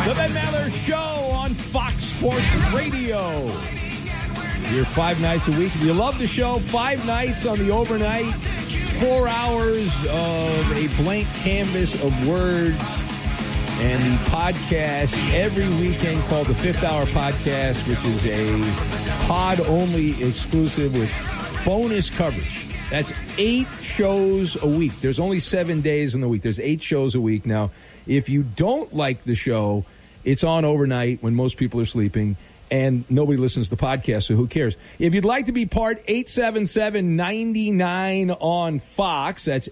The Ben Maller Show on Fox Sports Radio. Here 5 nights a week. If you love the show, 5 nights on the overnight, 4 hours of a blank canvas of words, and the podcast every weekend called the Fifth Hour Podcast, which is a pod-only exclusive with bonus coverage. That's 8 shows a week. There's only 7 days in the week. There's 8 shows a week. Now, if you don't like the show, it's on overnight when most people are sleeping, and nobody listens to the podcast, so who cares? If you'd like to be part, 877-99 on Fox. That's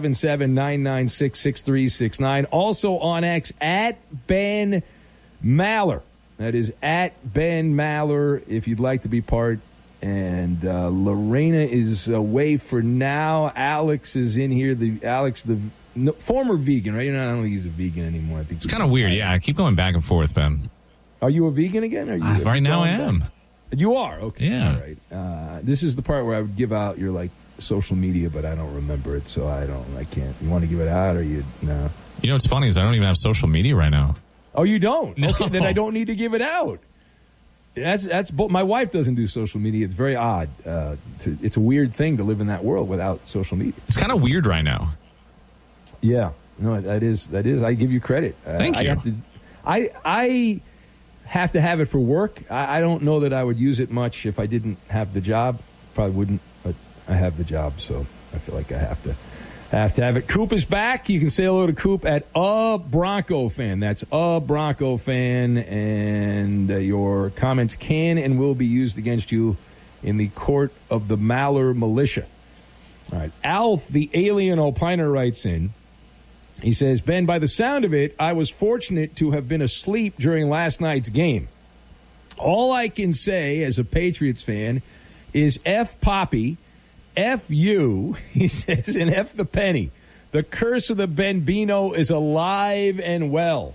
877-996-6369. Also on X, at Ben Maller. That is at Ben Maller if you'd like to be part. And Lorena is away for now. Alex is in here. The former vegan, right? I don't think he's a vegan anymore. I think it's kind of weird. Yeah, I keep going back and forth, Ben. Are you a vegan again? Right now I am. You are? Okay. Yeah. All right. This is the part where I would give out your, social media, but I don't remember it, so I can't. You want to give it out, or you, no? You know what's funny is I don't even have social media right now. Oh, you don't? No. Okay, then I don't need to give it out. That's my wife doesn't do social media. It's very odd. It's a weird thing to live in that world without social media. It's kind of weird right now. Yeah, no, that is. I give you credit. Thank you. I have to have it for work. I don't know that I would use it much if I didn't have the job. Probably wouldn't, but I have the job, so I feel like I have to have it. Coop is back. You can say hello to Coop at A Bronco Fan. That's A Bronco Fan, and your comments can and will be used against you in the court of the Maller militia. All right. Alf, the alien opiner, writes in. He says, Ben, by the sound of it, I was fortunate to have been asleep during last night's game. All I can say as a Patriots fan is F Poppy, F you, he says, and F the penny. The curse of the Benbino is alive and well.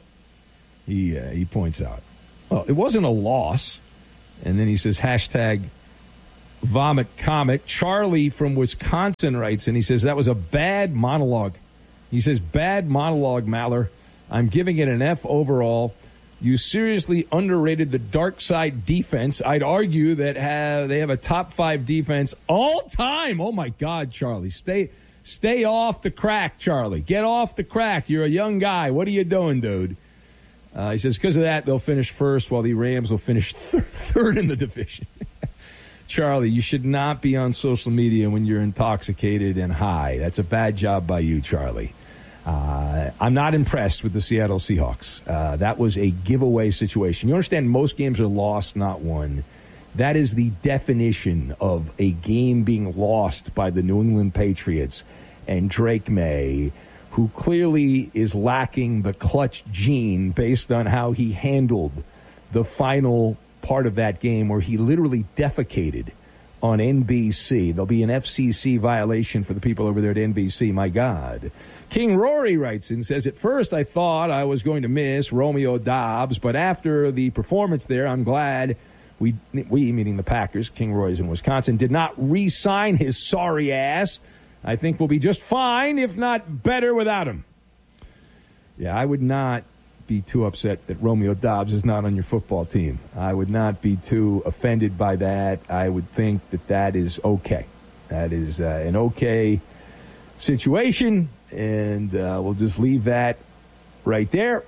He points out. Well, it wasn't a loss. And then he says, hashtag vomit comic. Charlie from Wisconsin writes, and he says, that was a bad monologue. He says, bad monologue, Maller. I'm giving it an F overall. You seriously underrated the dark side defense. I'd argue that they have a top 5 defense all time. Oh, my God, Charlie. Stay off the crack, Charlie. Get off the crack. You're a young guy. What are you doing, dude? He says, because of that, they'll finish first while the Rams will finish third in the division. Charlie, you should not be on social media when you're intoxicated and high. That's a bad job by you, Charlie. I'm not impressed with the Seattle Seahawks. That was a giveaway situation. You understand most games are lost, not won. That is the definition of a game being lost by the New England Patriots and Drake May, who clearly is lacking the clutch gene based on how he handled the final part of that game where he literally defecated on NBC. There'll be an FCC violation for the people over there at NBC. My God. King Rory writes and says, at first I thought I was going to miss Romeo Doubs, but after the performance there, I'm glad we meaning the Packers, King Roy's in Wisconsin, did not re-sign his sorry ass. I think we'll be just fine, if not better, without him. Yeah, I would not be too upset that Romeo Doubs is not on your football team. I would not be too offended by that. I would think that is okay. That is an okay situation, and we'll just leave that right there.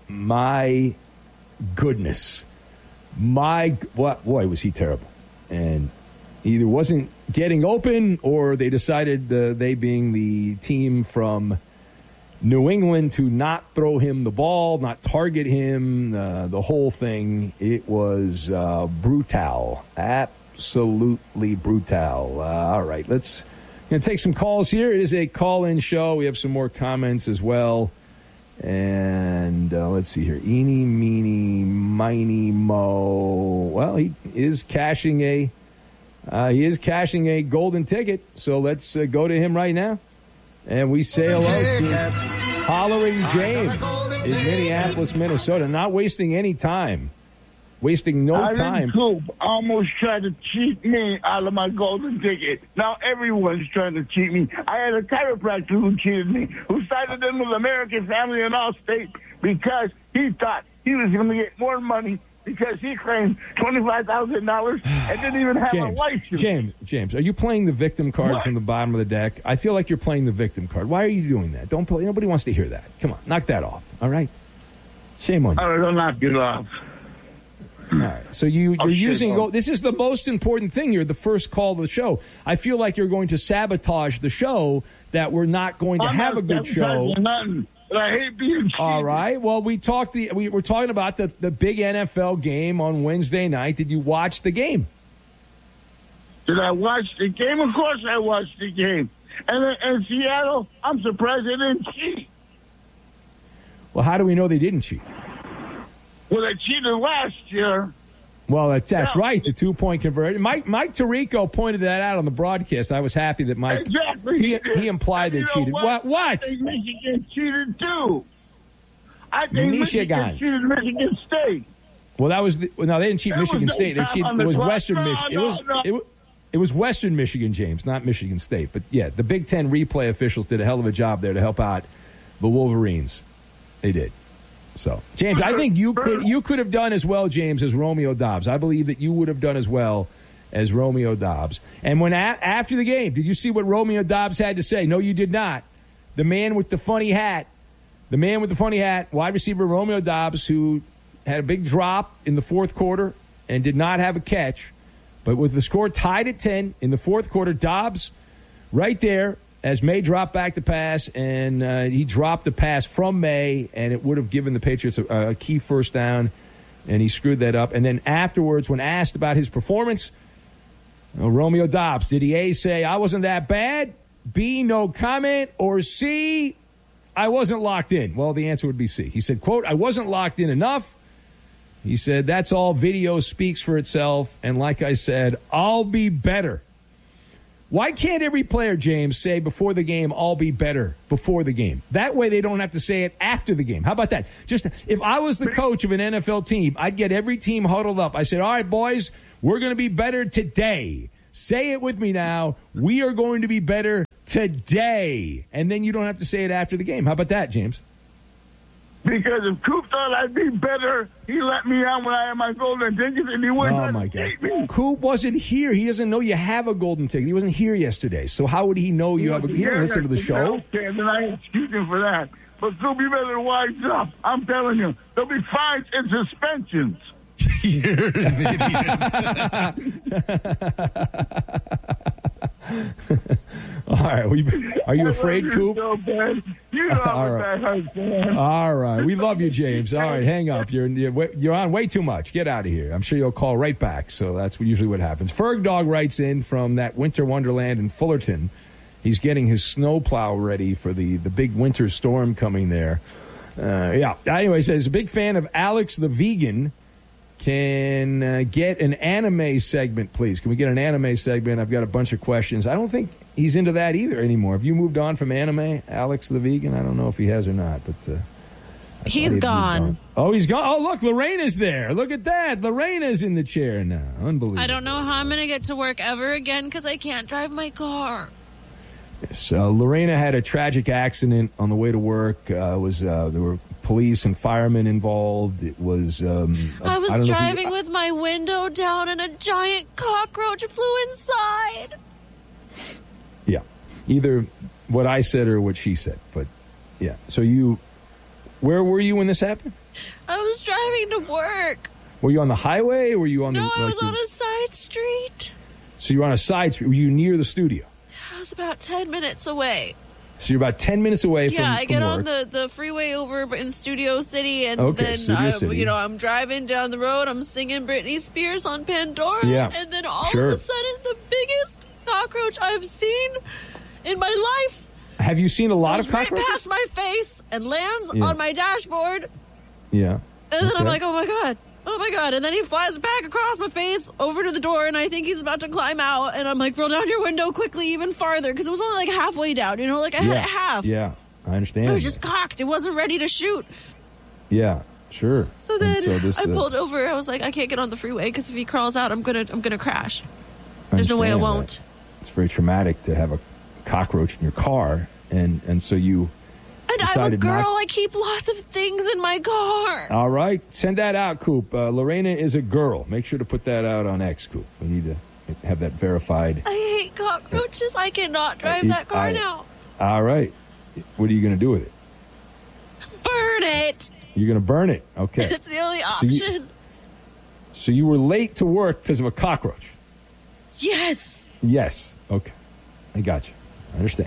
My goodness. Boy, was he terrible. And either wasn't getting open or they decided, they being the team from New England, to not throw him the ball, not target him, the whole thing. It was brutal. Absolutely brutal. All right, let's take some calls here. It is a call-in show. We have some more comments as well. And let's see here. Eeny, meeny, miny, mo. Well, he is cashing a golden ticket. So let's go to him right now. And we say hello to Hollering James in Minneapolis, Minnesota. Not wasting any time. Wasting no time. Coop almost tried to cheat me out of my golden ticket. Now everyone's trying to cheat me. I had a chiropractor who cheated me, who sided in with American Family and Allstate because he thought he was going to get more money because he claimed $25,000 and didn't even have a license. James, are you playing the victim card from the bottom of the deck? I feel like you're playing the victim card. Why are you doing that? Don't play. Nobody wants to hear that. Come on, knock that off. All right. Shame on you. All right, I'll knock it off. All right. So you're using. This is the most important thing. You're the first call of the show. I feel like you're going to sabotage the show. That we're not going to have a good show. Nothing. But I hate being cheated. All right. Well, we were talking about the big NFL game on Wednesday night. Did you watch the game? Did I watch the game? Of course I watched the game. And in Seattle, I'm surprised they didn't cheat. Well, how do we know they didn't cheat? Well, they cheated last year. Well, that's right, the 2-point conversion. Mike Tirico pointed that out on the broadcast. I was happy that Mike... Exactly. He implied they cheated. What? I think Michigan cheated, too. I think Michigan cheated Michigan State. Well, that was... No, they didn't cheat Michigan State. They cheated... It was Western Michigan. It was Western Michigan, James, not Michigan State. But, yeah, the Big Ten replay officials did a hell of a job there to help out the Wolverines. They did. So, James, I think you could have done as well, James, as Romeo Dobbs. I believe that you would have done as well as Romeo Dobbs. And when after the game, did you see what Romeo Dobbs had to say? No, you did not. The man with the funny hat, wide receiver Romeo Dobbs, who had a big drop in the fourth quarter and did not have a catch. But with the score tied at 10 in the fourth quarter, Dobbs right there, as May dropped back to pass, and he dropped the pass from May, and it would have given the Patriots a key first down, and he screwed that up. And then afterwards, when asked about his performance, Romeo Dobbs, did he A, say, I wasn't that bad, B, no comment, or C, I wasn't locked in? Well, the answer would be C. He said, quote, I wasn't locked in enough. He said, that's all. Video speaks for itself, and like I said, I'll be better. Why can't every player, James, say before the game, I'll be better before the game? That way they don't have to say it after the game. How about that? Just if I was the coach of an NFL team, I'd get every team huddled up. I said, all right, boys, we're going to be better today. Say it with me now. We are going to be better today. And then you don't have to say it after the game. How about that, James? Because if Coop thought I'd be better, he let me out when I had my golden ticket, and he wouldn't take me. Coop wasn't here. He doesn't know you have a golden ticket. He wasn't here yesterday. So how would he know you have a... He didn't listen to the show. Okay, then I excuse him for that. But Coop, you better wise up. I'm telling you, there'll be fines and suspensions. You're an idiot. All right. Are you afraid, Coop? So bad. You know All right. All right. We love you, James. All right. Hang up. You're on way too much. Get out of here. I'm sure you'll call right back. So that's usually what happens. Ferg Dog writes in from that winter wonderland in Fullerton. He's getting his snowplow ready for the big winter storm coming there. Yeah. Anyway, he says, a big fan of Alex the Vegan. Can get an anime segment, please? Can we get an anime segment? I've got a bunch of questions. I don't think he's into that either anymore. Have you moved on from anime, Alex the Vegan? I don't know if he has or not, but he's gone. Oh, he's gone. Oh, look, Lorena's there. Look at that. Lorena's in the chair now. Unbelievable. I don't know how I'm going to get to work ever again because I can't drive my car. Yes, Lorena had a tragic accident on the way to work. There were police and firemen involved. It was. I was driving with my window down, and a giant cockroach flew inside. Yeah, either what I said or what she said, but yeah. So where were you when this happened? I was driving to work. Were you on the highway, or were you on No, I was on a side street. So you were on a side street. Were you near the studio? I was about 10 minutes away. So you're about 10 minutes away from I get work. on the freeway over in Studio City, and okay, then I'm driving down the road. I'm singing Britney Spears on Pandora, and then all of a sudden, the biggest cockroach I've seen in my life. Have you seen a lot of cockroaches? Right past my face and lands on my dashboard. Yeah. And then I'm like, oh my god! And then he flies back across my face over to the door, and I think he's about to climb out. And I'm like, roll down your window quickly, even farther, because it was only like halfway down. I had it half. Yeah, I understand. It was just cocked. It wasn't ready to shoot. Yeah, sure. So then I pulled over. I was like, I can't get on the freeway because if he crawls out, I'm gonna crash. There's no way I won't. It's very traumatic to have a cockroach in your car, and so you. And I'm a decided girl. not. I keep lots of things in my car. All right. Send that out, Coop. Lorena is a girl. Make sure to put that out on X, Coop. We need to have that verified. I hate cockroaches. I cannot drive that car now. All right. What are you going to do with it? Burn it. You're going to burn it. Okay. It's the only option. So you were late to work because of a cockroach? Yes. Yes. Okay. I got you. I understand.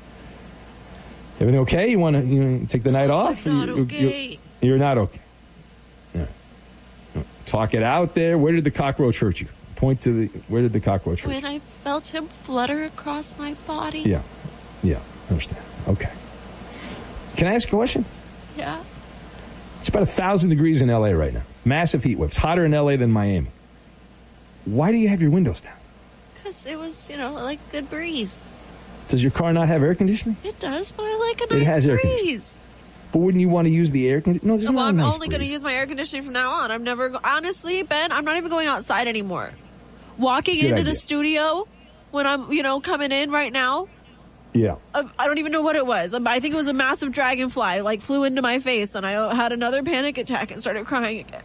Everything okay? You want to take the night off? I'm not okay. You're not okay. Yeah. Talk it out there. Where did the cockroach hurt you? Point to where did the cockroach hurt you? When I felt him flutter across my body. Yeah. Yeah. I understand. Okay. Can I ask a question? Yeah. It's about 1,000 degrees in L.A. right now. Massive heat waves. Hotter in L.A. than Miami. Why do you have your windows down? Because it was, like good breeze. Does your car not have air conditioning? It does, but I like a It nice has air breeze. But wouldn't you want to use the air conditioning? No, there's Well, no I'm nice only going to breeze. use my air conditioning from now on. I'm never, honestly, Ben, I'm not even going outside anymore. Walking Good into idea. the studio when I'm, coming in right now, Yeah. I don't even know what it was. I think it was a massive dragonfly, flew into my face, and I had another panic attack and started crying again.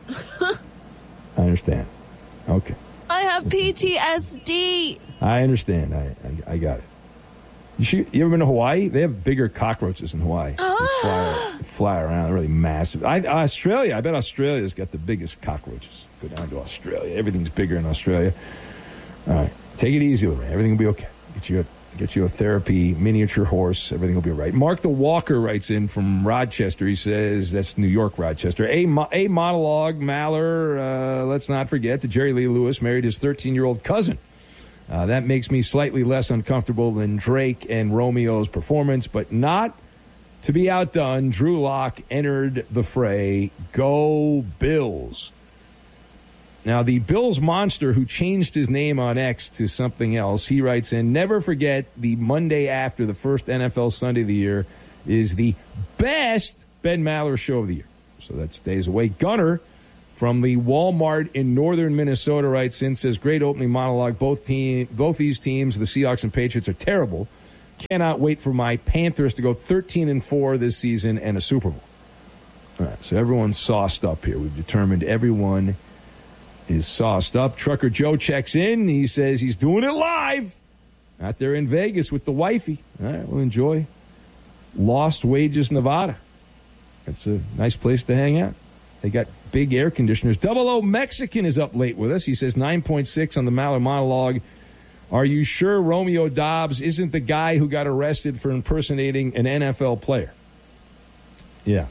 I understand. Okay. I have PTSD. I understand. I got it. You ever been to Hawaii? They have bigger cockroaches in Hawaii. They fly around. They're really massive. Australia, I bet Australia's got the biggest cockroaches. Go down to Australia. Everything's bigger in Australia. All right. Take it easy with me. Everything will be okay. Get you a therapy miniature horse. Everything will be all right. Mark the Walker writes in from Rochester. He says, that's New York, Rochester. A monologue, Maller, let's not forget that Jerry Lee Lewis married his 13-year-old cousin. That makes me slightly less uncomfortable than Drake and Romeo's performance, but not to be outdone. Drew Lock entered the fray. Go Bills. Now, the Bills monster who changed his name on X to something else, he writes in, never forget the Monday after the first NFL Sunday of the year is the best Ben Maller show of the year. So that stays away. Gunner from the Walmart in northern Minnesota writes in, says, great opening monologue. Both these teams, the Seahawks and Patriots, are terrible. Cannot wait for my Panthers to go 13-4 this season and a Super Bowl. All right, so everyone's sauced up here. We've determined everyone is sauced up. Trucker Joe checks in. He says he's doing it live out there in Vegas with the wifey. All right, we'll enjoy Lost Wages, Nevada. That's a nice place to hang out. They got big air conditioners. Double O Mexican is up late with us. He says 9.6 on the Maller monologue. Are you sure Romeo Dobbs isn't the guy who got arrested for impersonating an NFL player? Yeah.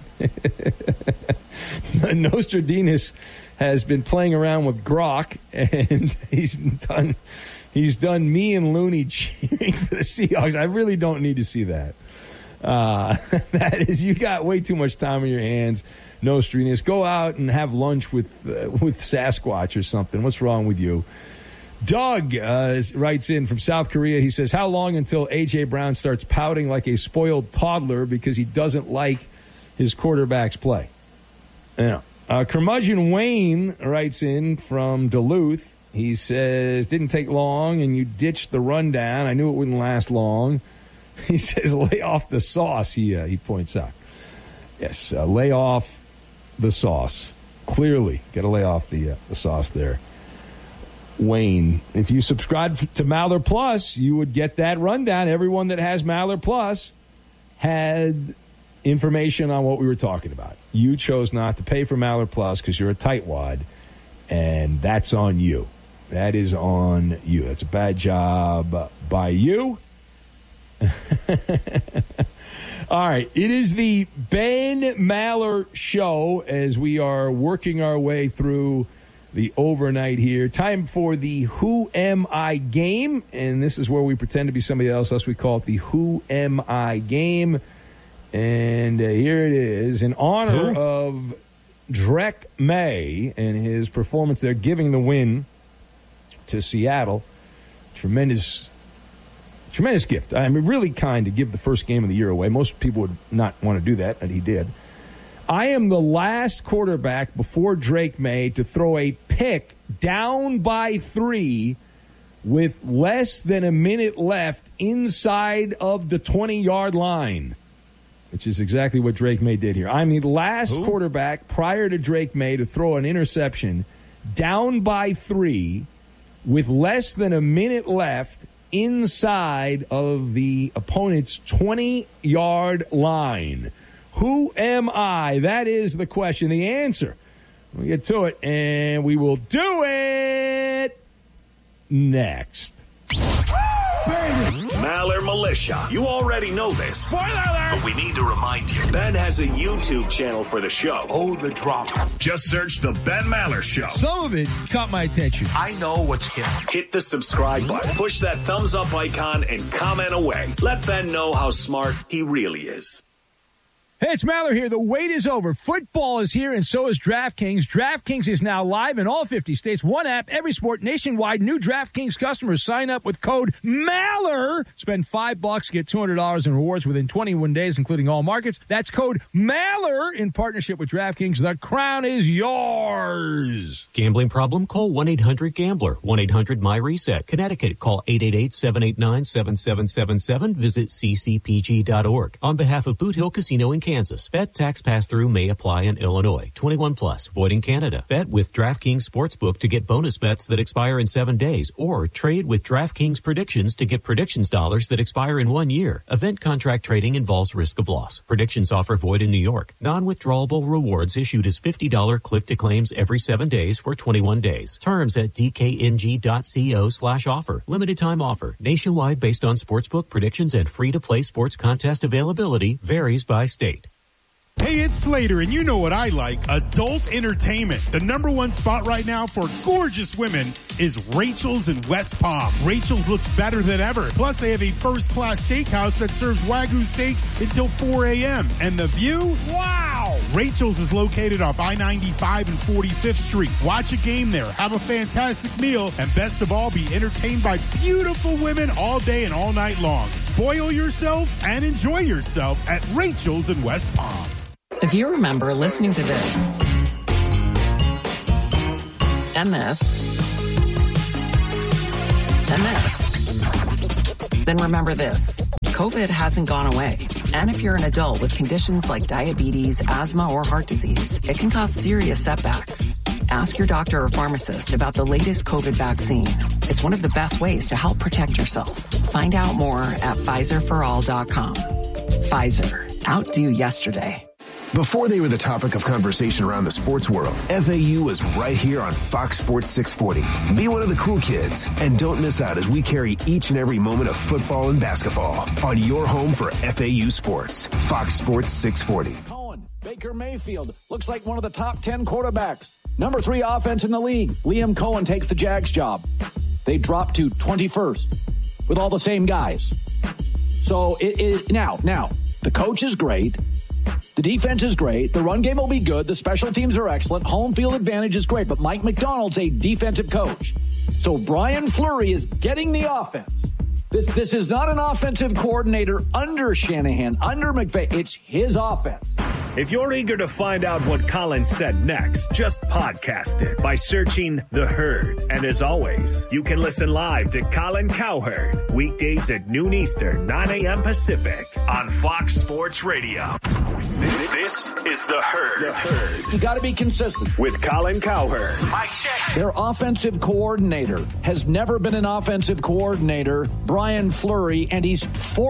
Nostradamus has been playing around with Grok, and he's done me and Looney cheering for the Seahawks. I really don't need to see that. That is, you got way too much time on your hands. Nostradamus, go out and have lunch with Sasquatch or something. What's wrong with you? Doug writes in from South Korea. He says, how long until A.J. Brown starts pouting like a spoiled toddler because he doesn't like his quarterback's play? Yeah. Curmudgeon Wayne writes in from Duluth. He says, didn't take long, and you ditched the rundown. I knew it wouldn't last long. He says, lay off the sauce, he points out. Yes, lay off the sauce. Clearly, got to lay off the sauce there. Wayne, if you subscribe to Maller Plus, you would get that rundown. Everyone that has Maller Plus had information on what we were talking about. You chose not to pay for Maller Plus because you're a tightwad, and that's on you. That is on you. That's a bad job by you. All right. It is the Ben Maller Show as we are working our way through the overnight here. Time for the Who Am I game, and this is where we pretend to be somebody else. Thus we call it the Who Am I game. And here it is. In honor of Drake May and his performance there, giving the win to Seattle. Tremendous gift. I mean, really kind to give the first game of the year away. Most people would not want to do that, and he did. I am the last quarterback before Drake May to throw a pick down by 3 with less than a minute left inside of the 20-yard line. which is exactly what Drake May did here. I'm the last quarterback prior to Drake May to throw an interception down by 3 with less than a minute left inside of the opponent's 20-yard line. Who am I? That is the question. The answer. We'll get to it, and we will do it next. Maller Militia. You already know this. Spoiler alert! But we need to remind you. Ben has a YouTube channel for the show. Oh, the drop. Just search The Ben Maller Show. Some of it caught my attention. I know what's hip. Hit the subscribe button. Push that thumbs up icon and comment away. Let Ben know how smart he really is. Hey, it's Maller here. The wait is over. Football is here, and so is DraftKings. DraftKings is now live in all 50 states. One app, every sport, nationwide. New DraftKings customers sign up with code MALLER. Spend $5, get $200 in rewards within 21 days, including all markets. That's code MALLER in partnership with DraftKings. The crown is yours. Gambling problem? Call 1-800-GAMBLER. 1-800-MY-RESET. Connecticut, call 888-789-7777. Visit ccpg.org. On behalf of Boot Hill Casino in Kansas, bet tax pass-through may apply in Illinois. 21 plus. Void in Canada. Bet with DraftKings Sportsbook to get bonus bets that expire in 7 days, or trade with DraftKings Predictions to get predictions dollars that expire in 1 year. Event contract trading involves risk of loss. Predictions offer void in New York. Non-withdrawable rewards issued as $50 click-to-claims every 7 days for 21 days. Terms at dkng.co/offer. Limited time offer. Nationwide based on sportsbook predictions and free-to-play sports contest availability. Varies by state. Hey, it's Slater, and you know what I like. Adult entertainment. The #1 spot right now for gorgeous women is Rachel's in West Palm. Rachel's looks better than ever. Plus, they have a first-class steakhouse that serves Wagyu steaks until 4 a.m. And the view? Wow! Rachel's is located off I-95 and 45th Street. Watch a game there, have a fantastic meal, and best of all, be entertained by beautiful women all day and all night long. Spoil yourself and enjoy yourself at Rachel's in West Palm. If you remember listening to this, and this, and this, then remember this. COVID hasn't gone away. And if you're an adult with conditions like diabetes, asthma, or heart disease, it can cause serious setbacks. Ask your doctor or pharmacist about the latest COVID vaccine. It's one of the best ways to help protect yourself. Find out more at PfizerForAll.com. Pfizer. Outdo yesterday. Before they were the topic of conversation around the sports world, FAU was right here on Fox Sports 640. Be one of the cool kids, and don't miss out as we carry each and every moment of football and basketball on your home for FAU sports. Fox Sports 640. Cohen, Baker Mayfield, looks like one of the top 10 quarterbacks. Number 3 offense in the league. Liam Cohen takes the Jags job. They drop to 21st with all the same guys. So now, the coach is great. The defense is great. The run game will be good. The special teams are excellent. Home field advantage is great. But Mike McDonald's a defensive coach. So Brian Fleury is getting the offense. This is not an offensive coordinator under Shanahan, under McVay. It's his offense. If you're eager to find out what Colin said next, just podcast it by searching The Herd. And as always, you can listen live to Colin Cowherd weekdays at noon Eastern, 9 a.m. Pacific on Fox Sports Radio. This is The Herd. The Herd. You got to be consistent. With Colin Cowherd. Mike check. Their offensive coordinator has never been an offensive coordinator, Brian Fleury, and he's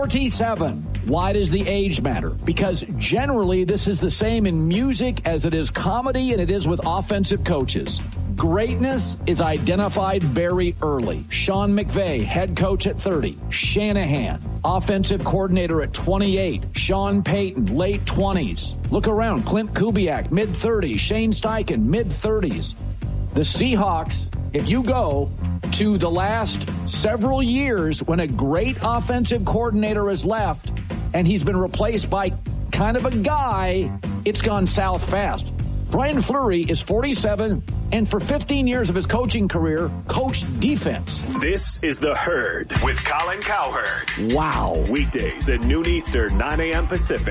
47. Why does the age matter? Because generally this is the same in music as it is comedy and it is with offensive coaches. Greatness is identified very early. Sean McVay, head coach at 30. Shanahan, offensive coordinator at 28. Sean Payton, late 20s. Look around. Clint Kubiak, mid-30s. Shane Steichen, mid-30s. The Seahawks, if you go to the last several years when a great offensive coordinator has left and he's been replaced by kind of a guy, it's gone south fast. Brian Fleury is 47 and for 15 years of his coaching career, coached defense. This is The Herd with Colin Cowherd. Wow. Weekdays at noon Eastern, 9 a.m. Pacific.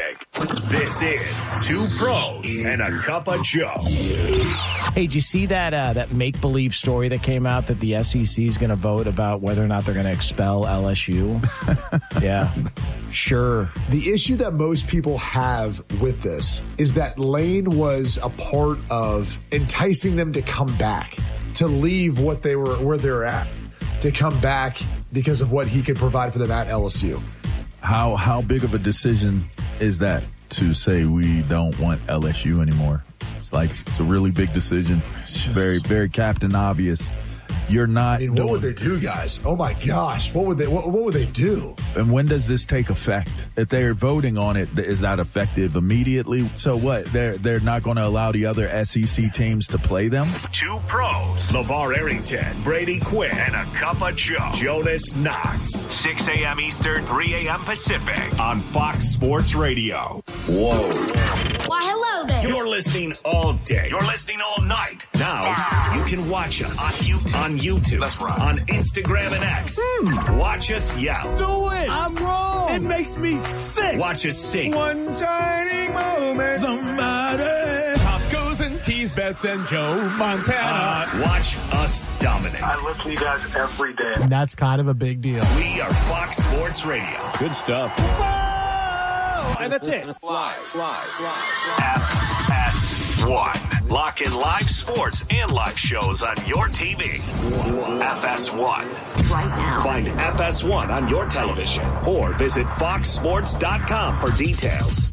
This is Two Pros and a Cup of Joe. Hey, did you see that make-believe story that came out that the SEC is going to vote about whether or not they're going to expel LSU? Yeah, sure. The issue that most people have with this is that Lane was a part of enticing them to come back, to leave where they're at, to come back because of what he could provide for them at LSU. How big of a decision is that to say we don't want LSU anymore? It's a really big decision. Very, very Captain Obvious. You're not. I mean, what would they do, guys? Oh my gosh, what would they do? And when does this take effect? If they're voting on it, is that effective immediately? So what? They're not going to allow the other SEC teams to play them? Two Pros, LeVar Arrington, Brady Quinn, and a Cup of Joe, Jonas Knox. 6 a.m. Eastern, 3 a.m. Pacific on Fox Sports Radio. Whoa. Why, hello there. You're listening all day. You're listening all night. Now you can watch us on YouTube. That's right. On Instagram and X. Watch us yell. Do it. I'm wrong. It makes me sick. Watch us sing. One shining moment. Somebody. Pop goes and tease bets and Joe Montana. Watch us dominate. I listen to you guys every day. And that's kind of a big deal. We are Fox Sports Radio. Good stuff. And that's it. Live. FS1. Lock in live sports and live shows on your TV. FS1. Right now. Find FS1 on your television or visit foxsports.com for details.